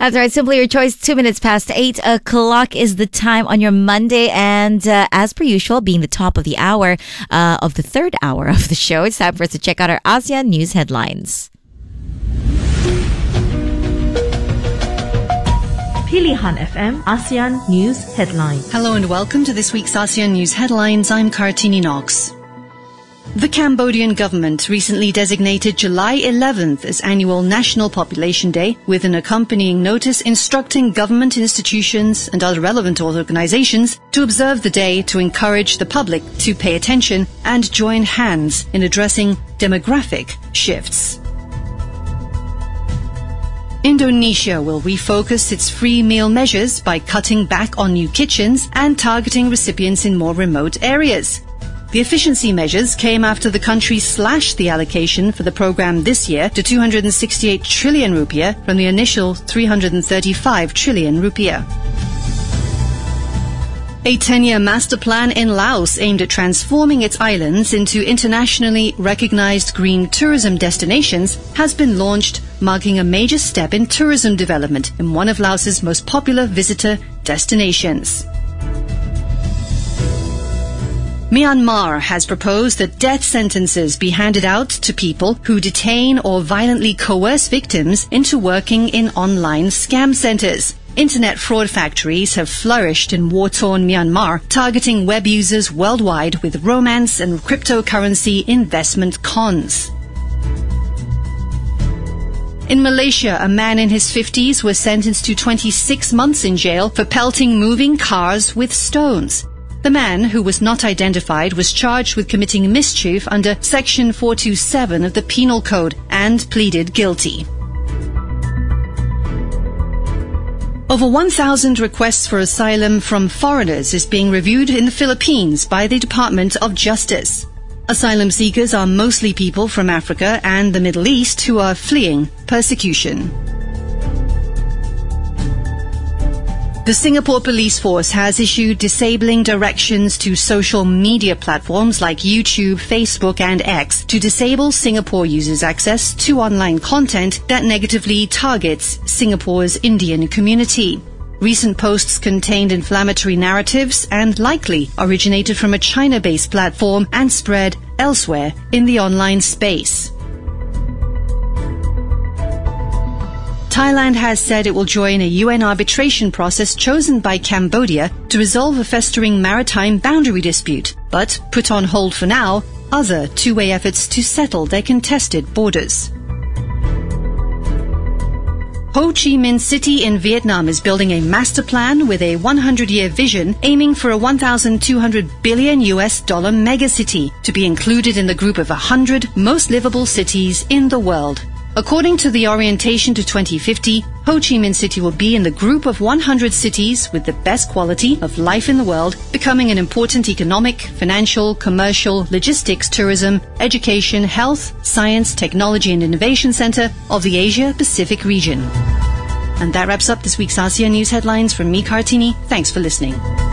That's right. Simply your choice. 2 minutes past 8 o'clock is the time on your Monday. And as per usual, being the top of the hour of the third hour of the show, it's time for us to check out our ASEAN news headlines. Pilihan FM ASEAN News Headlines. Hello and welcome to this week's ASEAN News Headlines. I'm Kartini Knox. The Cambodian government recently designated July 11th as Annual National Population Day, with an accompanying notice instructing government institutions and other relevant organizations to observe the day to encourage the public to pay attention and join hands in addressing demographic shifts. Indonesia will refocus its free meal measures by cutting back on new kitchens and targeting recipients in more remote areas. The efficiency measures came after the country slashed the allocation for the program this year to 268 trillion rupiah from the initial 335 trillion rupiah. A 10-year master plan in Laos aimed at transforming its islands into internationally recognized green tourism destinations has been launched, marking a major step in tourism development in one of Laos's most popular visitor destinations. Myanmar has proposed that death sentences be handed out to people who detain or violently coerce victims into working in online scam centers. Internet fraud factories have flourished in war-torn Myanmar, targeting web users worldwide with romance and cryptocurrency investment cons. In Malaysia, a man in his 50s was sentenced to 26 months in jail for pelting moving cars with stones. The man, who was not identified, was charged with committing mischief under Section 427 of the Penal Code and pleaded guilty. Over 1,000 requests for asylum from foreigners is being reviewed in the Philippines by the Department of Justice. Asylum seekers are mostly people from Africa and the Middle East who are fleeing persecution. The Singapore Police Force has issued disabling directions to social media platforms like YouTube, Facebook and X to disable Singapore users' access to online content that negatively targets Singapore's Indian community. Recent posts contained inflammatory narratives and likely originated from a China-based platform and spread elsewhere in the online space. Thailand has said it will join a UN arbitration process chosen by Cambodia to resolve a festering maritime boundary dispute, but put on hold for now other two-way efforts to settle their contested borders. Ho Chi Minh City in Vietnam is building a master plan with a 100-year vision aiming for a $1,200 billion megacity to be included in the group of 100 most livable cities in the world. According to the Orientation to 2050, Ho Chi Minh City will be in the group of 100 cities with the best quality of life in the world, becoming an important economic, financial, commercial, logistics, tourism, education, health, science, technology and innovation center of the Asia-Pacific region. And that wraps up this week's ASEAN News Headlines from me, Kartini. Thanks for listening.